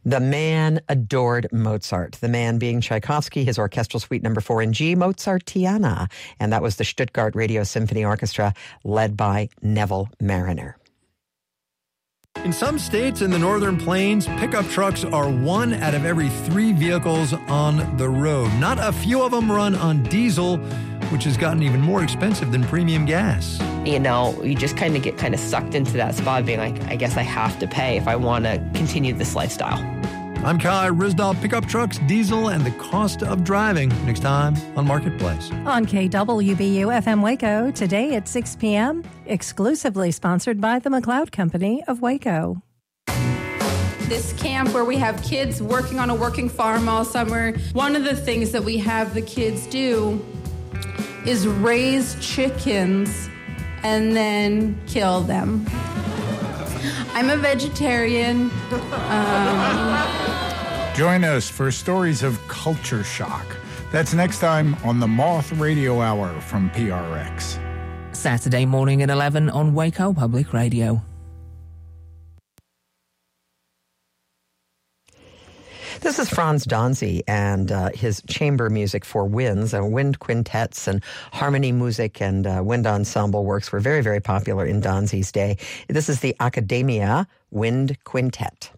The man adored Mozart, the man being Tchaikovsky, his orchestral suite number 4 in G, Mozartiana. And that was the Stuttgart Radio Symphony Orchestra led by Neville Marriner. In some states in the Northern Plains, pickup trucks are 1 out of every 3 vehicles on the road. Not a few of them run on diesel, which has gotten even more expensive than premium gas. You know, you just kind of get sucked into that spot of being like, I guess I have to pay if I want to continue this lifestyle. I'm Kai Risdahl. Pickup trucks, diesel, and the cost of driving. Next time on Marketplace. On KWBU FM Waco, today at 6 p.m., exclusively sponsored by the McLeod Company of Waco. This camp where we have kids working on a working farm all summer, one of the things that we have the kids do is raise chickens and then kill them. I'm a vegetarian. Join us for stories of culture shock. That's next time on the Moth Radio Hour from PRX. Saturday morning at 11 on Waco Public Radio. This is Franz Danzy and his chamber music for winds, wind quintets and harmony music and wind ensemble works were very, very popular in Danzy's day. This is the Academia Wind Quintet.